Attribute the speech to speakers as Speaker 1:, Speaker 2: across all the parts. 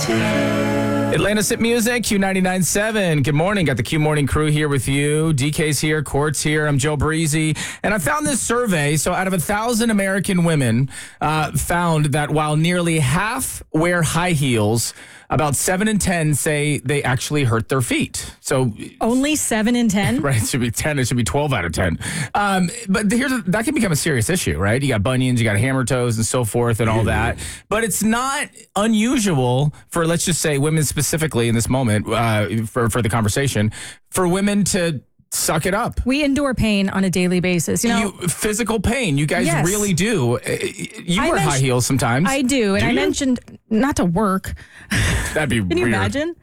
Speaker 1: Atlanta's Hit Music, Q99.7. Good morning. Got the Q Morning crew here with you. DK's here, Court's here. I'm Joe Breezy. And I found this survey. So out of 1,000 American women found that while nearly half wear high heels, about 7 in 10 say they actually hurt their feet. So
Speaker 2: only 7 in 10?
Speaker 1: Right, it should be 10. It should be 12 out of 10. But that can become a serious issue, right? You got bunions, you got hammer toes and so forth and all that. But it's not unusual for, let's just say, women specifically in this moment, for the conversation, for women to suck it up.
Speaker 2: We endure pain on a daily basis.
Speaker 1: Physical pain. You guys really do. You wear high heels sometimes.
Speaker 2: I do. And I mentioned not to work.
Speaker 1: That'd be weird.
Speaker 2: Can you imagine?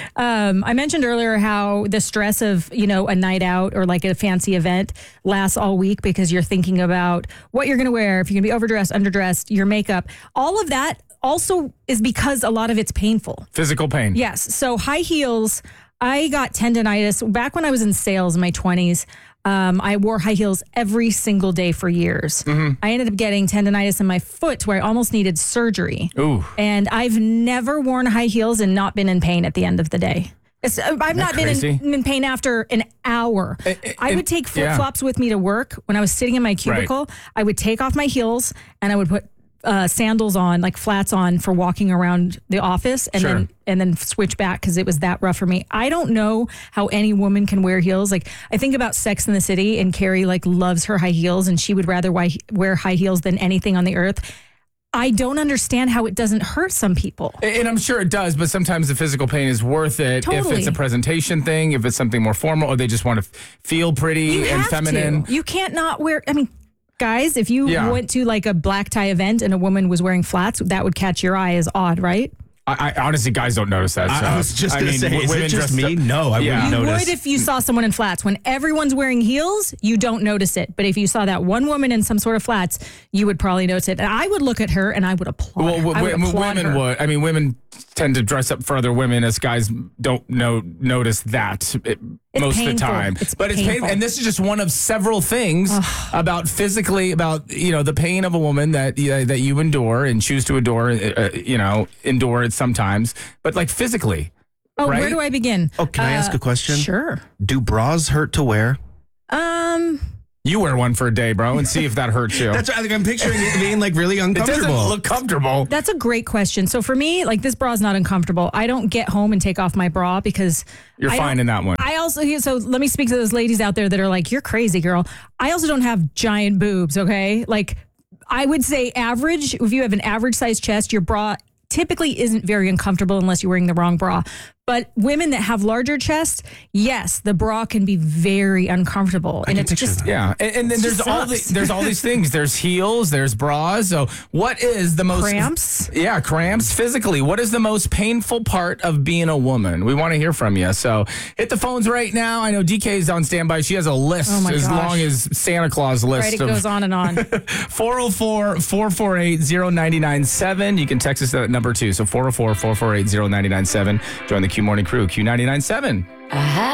Speaker 2: I mentioned earlier how the stress of, a night out or like a fancy event lasts all week because you're thinking about what you're going to wear, if you're going to be overdressed, underdressed, your makeup. All of that also is because a lot of it's painful.
Speaker 1: Physical pain.
Speaker 2: Yes. So high heels, I got tendonitis back when I was in sales in my 20s. I wore high heels every single day for years. Mm-hmm. I ended up getting tendonitis in my foot where I almost needed surgery.
Speaker 1: Ooh.
Speaker 2: And I've never worn high heels and not been in pain at the end of the day. I've not been in pain after an hour. I would take flip-flops with me to work. When I was sitting in my cubicle, I would take off my heels and I would put sandals on, like flats on, for walking around the office, and then switch back because it was that rough for me. I don't know how any woman can wear heels. Like, I think about Sex and the City, and Carrie loves her high heels, and she would rather wear high heels than anything on the earth. I don't understand how it doesn't hurt some people.
Speaker 1: And I'm sure it does, but sometimes the physical pain is worth it if it's a presentation thing, if it's something more formal, or they just want to feel pretty and feminine.
Speaker 2: You can't not wear, guys, if you went to a black tie event and a woman was wearing flats, that would catch your eye as odd, right?
Speaker 1: I honestly, guys don't notice that. So.
Speaker 3: I was just going to say, is it just me? No, I wouldn't notice.
Speaker 2: You would if you saw someone in flats. When everyone's wearing heels, you don't notice it. But if you saw that one woman in some sort of flats, you would probably notice it. And I would look at her and I would applaud her.
Speaker 1: Women would. Women tend to dress up for other women, as guys don't notice that most of the time.
Speaker 2: It's painful.
Speaker 1: And this is just one of several things about the pain of a woman that you endure and choose to endure it sometimes, but physically.
Speaker 2: Oh,
Speaker 1: right?
Speaker 2: Where do I begin?
Speaker 3: Oh, can I ask a question?
Speaker 2: Sure.
Speaker 3: Do bras hurt to wear?
Speaker 1: You wear one for a day, bro, and see if that hurts you.
Speaker 3: That's right. I'm picturing it being really uncomfortable.
Speaker 1: It doesn't look comfortable.
Speaker 2: That's a great question. So for me, this bra is not uncomfortable. I don't get home and take off my bra because
Speaker 1: you're fine in that one.
Speaker 2: So let me speak to those ladies out there that are like, you're crazy, girl. I also don't have giant boobs, okay? I would say average, if you have an average size chest, your bra typically isn't very uncomfortable unless you're wearing the wrong bra. But women that have larger chests, yes, the bra can be very uncomfortable. And it's just...
Speaker 1: Yeah. And then there's all these things. There's heels, there's bras. So what is the most...
Speaker 2: Cramps?
Speaker 1: Yeah, cramps physically. What is the most painful part of being a woman? We want to hear from you. So hit the phones right now. I know DK is on standby. She has a list long as Santa Claus list.
Speaker 2: Right, it goes on and on.
Speaker 1: 404-448-0997. You can text us that number too. So 404-448-0997. Join the Q Morning crew, Q99.7.